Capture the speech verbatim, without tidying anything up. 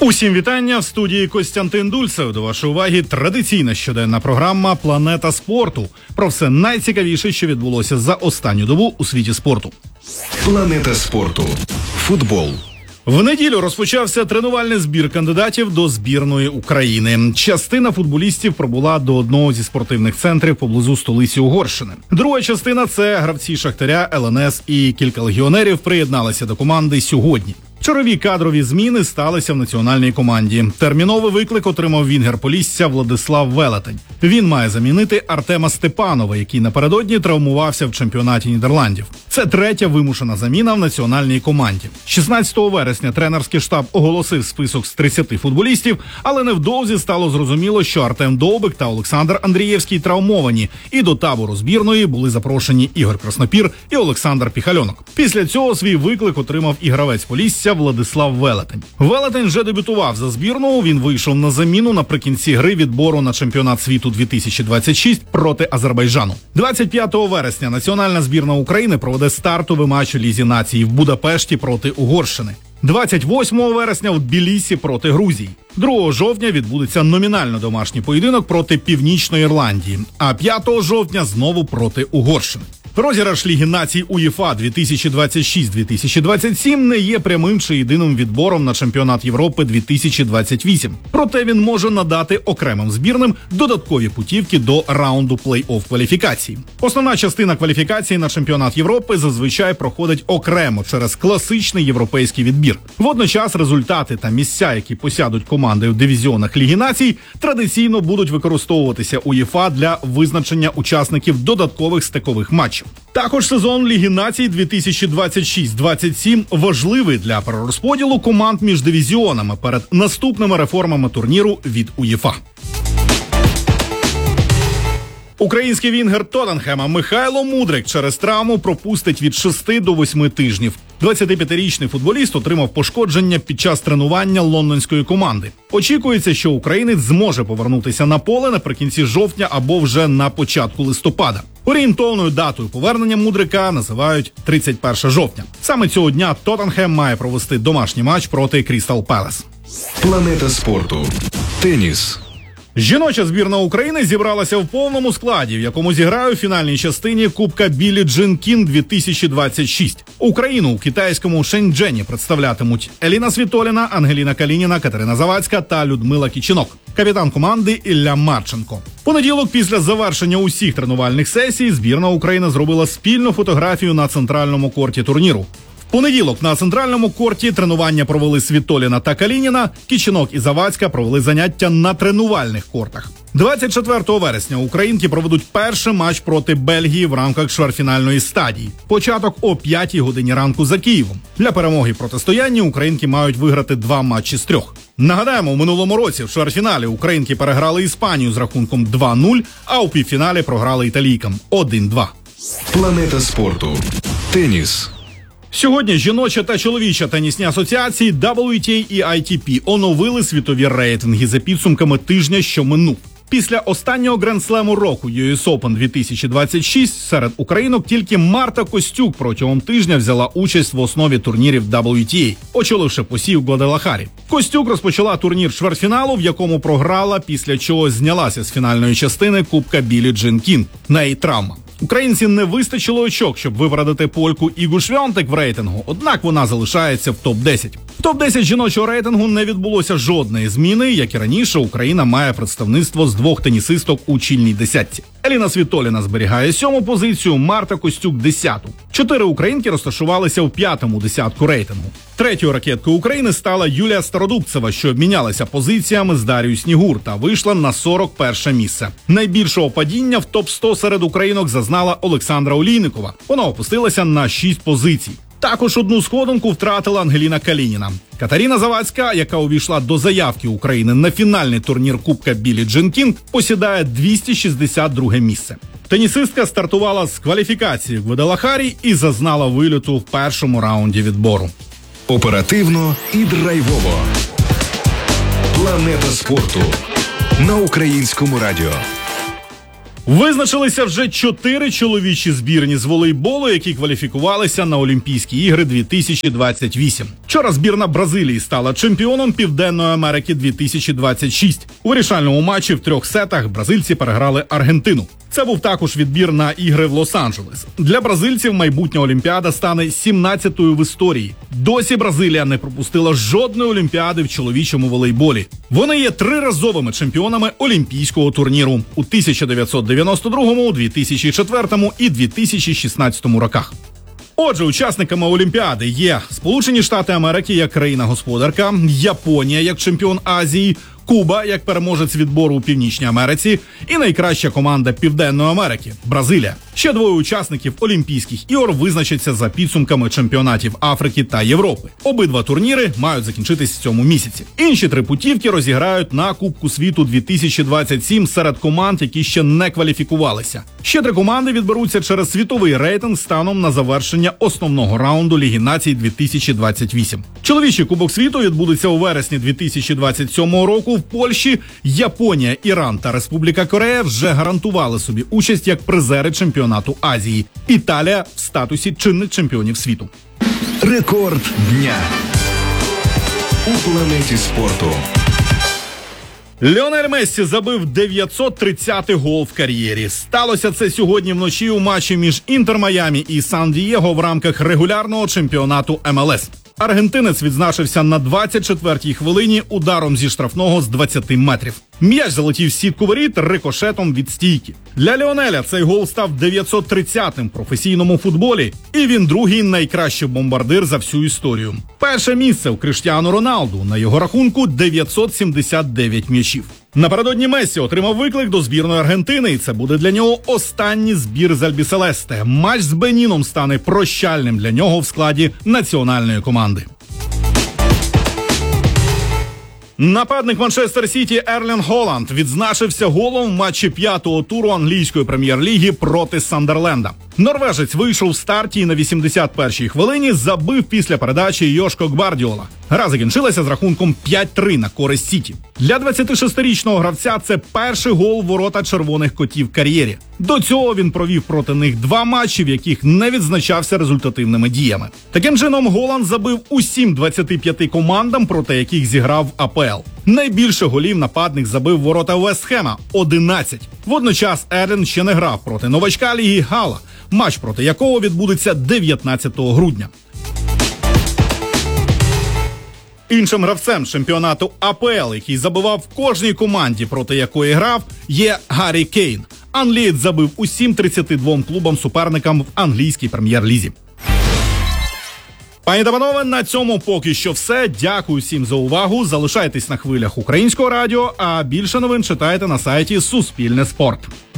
Усім вітання, в студії Костянтин Дульцев. До вашої уваги традиційна щоденна програма «Планета спорту». Про все найцікавіше, що відбулося за останню добу у світі спорту. Планета спорту. Футбол. В неділю розпочався тренувальний збір кандидатів до збірної України. Частина футболістів пробула до одного зі спортивних центрів поблизу столиці Угорщини. Друга частина – це гравці Шахтаря, Ел Ен Ес і кілька легіонерів приєдналися до команди сьогодні. Чергові кадрові зміни сталися в національній команді. Терміновий виклик отримав вінгер Полісся Владислав Велетень. Він має замінити Артема Степанова, який напередодні травмувався в чемпіонаті Нідерландів. Це третя вимушена заміна в національній команді. шістнадцятого вересня тренерський штаб оголосив список з тридцяти футболістів, але невдовзі стало зрозуміло, що Артем Довбик та Олександр Андрієвський травмовані, і до табору збірної були запрошені Ігор Краснопір і Олександр Піхальонок. Після цього свій виклик отримав і гравець Полісся Владислав Велетень. Велетень вже дебютував за збірну, він вийшов на заміну наприкінці гри відбору на чемпіонат світу дві тисячі двадцять шість проти Азербайджану. двадцять п'ятого вересня національна збірна України проведе стартовий матч у Лізі націй в Будапешті проти Угорщини. двадцять восьмого вересня в Тбілісі проти Грузії. другого жовтня відбудеться номінально домашній поєдинок проти Північної Ірландії, а п'ятого жовтня знову проти Угорщини. Розіграш Ліги націй УЄФА дві тисячі двадцять шість - дві тисячі двадцять сім не є прямим чи єдиним відбором на чемпіонат Європи дві тисячі двадцять вісім. Проте він може надати окремим збірним додаткові путівки до раунду плей-офф кваліфікації. Основна частина кваліфікації на чемпіонат Європи зазвичай проходить окремо через класичний європейський відбір. Водночас результати та місця, які посядуть команди в дивізіонах Ліги націй, традиційно будуть використовуватися УЄФА для визначення учасників додаткових стикових матчів. Також сезон Ліги націй дві тисячі двадцять шість - двадцять сім важливий для перерозподілу команд між дивізіонами перед наступними реформами турніру від УЄФА. Український вінгер Тоттенхема Михайло Мудрик через травму пропустить від шести до восьми тижнів. двадцятип'ятирічний футболіст отримав пошкодження під час тренування лондонської команди. Очікується, що українець зможе повернутися на поле наприкінці жовтня або вже на початку листопада. Орієнтовною датою повернення Мудрика називають тридцять перше жовтня. Саме цього дня Тоттенхем має провести домашній матч проти Крістал Пелес. Планета спорту. Теніс. Жіноча збірна України зібралася в повному складі, в якому зіграє у фінальній частині Кубка Біллі Джин Кінг дві тисячі двадцять шість. Україну у китайському Шенчжені представлятимуть Еліна Світоліна, Ангеліна Калініна, Катерина Завадська та Людмила Кічинок. Капітан команди Ілля Марченко. Понеділок після завершення усіх тренувальних сесій збірна України зробила спільну фотографію на центральному корті турніру. Понеділок на центральному корті тренування провели Світоліна та Калініна, Кічинок і Завадська провели заняття на тренувальних кортах. двадцять четвертого вересня українки проведуть перший матч проти Бельгії в рамках чвертьфінальної стадії. Початок о п'ятій годині ранку за Києвом. Для перемоги в протистоянні українки мають виграти два матчі з трьох. Нагадаємо, у минулому році в чвертьфіналі українки переграли Іспанію з рахунком два нуль, а у півфіналі програли італійкам один два. Планета спорту. Теніс. Сьогодні жіноча та чоловіча тенісні асоціації дабл ю ті ей і ай ті пі оновили світові рейтинги за підсумками тижня, що минув. Після останнього гранд-слему року ю ес Open дві тисячі двадцять шість серед українок тільки Марта Костюк протягом тижня взяла участь в основі турнірів дабл ю ті ей, очоливши посів в Гвадалахарі. Костюк розпочала турнір чвертьфіналу, в якому програла, після чого знялася з фінальної частини Кубка Біллі Джин Кінг. На її травма. Українці не вистачило очок, щоб випередити польку Ігу Швьонтек в рейтингу, однак вона залишається в топ десять. В топ десять жіночого рейтингу не відбулося жодної зміни, як і раніше Україна має представництво з двох тенісисток у чільній десятці. Еліна Світоліна зберігає сьому позицію, Марта Костюк – десяту. Чотири українки розташувалися в п'ятому десятку рейтингу. Третьою ракеткою України стала Юлія Стародубцева, що обмінялася позиціями з Дарією Снігур та вийшла на сорок перше місце. Найбільшого падіння в топ сто серед українок зазнала Олександра Олійникова. Вона опустилася на шість позицій. Також одну сходинку втратила Ангеліна Калініна. Катерина Завадська, яка увійшла до заявки України на фінальний турнір Кубка Біллі Джин Кінг, посідає двісті шістдесят друге місце. Тенісистка стартувала з кваліфікації в Гвадалахарі і зазнала вильоту в першому раунді відбору. Оперативно і драйвово. Планета спорту. На Українському радіо. Визначилися вже чотири чоловічі збірні з волейболу, які кваліфікувалися на Олімпійські ігри дві тисячі двадцять вісім. Вчора збірна Бразилії стала чемпіоном Південної Америки дві тисячі двадцять шість. У вирішальному матчі в трьох сетах бразильці переграли Аргентину. Це був також відбір на ігри в Лос-Анджелес. Для бразильців майбутня Олімпіада стане сімнадцятою в історії. Досі Бразилія не пропустила жодної Олімпіади в чоловічому волейболі. Вони є триразовими чемпіонами Олімпійського турніру у тисяча дев'ятсот дев'яносто другому, дві тисячі четвертому і дві тисячі шістнадцятому роках. Отже, учасниками Олімпіади є Сполучені Штати Америки як країна-господарка, Японія як чемпіон Азії, Куба як переможець відбору у Північній Америці і найкраща команда Південної Америки – Бразилія. Ще двоє учасників Олімпійських ігор визначаться за підсумками чемпіонатів Африки та Європи. Обидва турніри мають закінчитись в цьому місяці. Інші три путівки розіграють на Кубку світу дві тисячі двадцять сім серед команд, які ще не кваліфікувалися. Ще три команди відберуться через світовий рейтинг станом на завершення основного раунду Ліги націй дві тисячі двадцять вісім. Чоловічий Кубок світу відбудеться у вересні дві тисячі двадцять сьомого року в Польщі. Японія, Іран та Республіка Корея вже гарантували собі участь як призери чемпіонату Азії. Італія в статусі чинних чемпіонів світу. Рекорд дня у планеті спорту. Ліонель Мессі забив дев'ятсот тридцятий гол в кар'єрі. Сталося це сьогодні вночі у матчі між Інтер Майамі і Сан-Дієго в рамках регулярного чемпіонату ем ел ес. Аргентинець відзначився на двадцять четвертій хвилині ударом зі штрафного з двадцяти метрів. М'яч залетів в сітку воріт рикошетом від стійки. Для Ліонеля цей гол став дев'ятсот тридцятим в професійному футболі, і він другий найкращий бомбардир за всю історію. Перше місце у Кріштіану Роналду, на його рахунку дев'ятсот сімдесят дев'ять м'ячів. Напередодні Мессі отримав виклик до збірної Аргентини, і це буде для нього останній збір з Альбіселесте. Матч з Беніном стане прощальним для нього в складі національної команди. Нападник Манчестер Сіті Ерлінг Холланд відзначився голом в матчі п'ятого туру англійської прем'єр-ліги проти Сандерленда. Норвежець вийшов в старті і на вісімдесят першій хвилині забив після передачі Йошко Гвардіола. Гра закінчилася з рахунком п'ять три на користь Сіті. Для двадцятишестирічного гравця це перший гол в ворота червоних котів в кар'єрі. До цього він провів проти них два матчі, в яких не відзначався результативними діями. Таким чином, Голланд забив усім двадцяти п'яти командам, проти яких зіграв в а пе ел. Найбільше голів нападник забив в ворота Вест Хема – одинадцять. Водночас Ерлінг ще не грав проти новачка Ліги Гала, матч проти якого відбудеться дев'ятнадцятого грудня. Іншим гравцем чемпіонату а пе ел, який забивав в кожній команді, проти якої грав, є Гаррі Кейн. Англієць забив усім тридцяти двом клубам-суперникам в англійській прем'єр-лізі. Пані та панове, на цьому поки що все. Дякую всім за увагу. Залишайтесь на хвилях Українського радіо, а більше новин читайте на сайті Суспільне спорт.